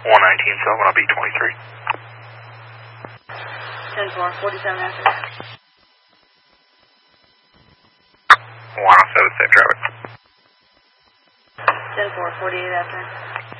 119 Southern, I'll be 23. 10-4, 47 after. 107, safe traffic. 10-4, 48 after.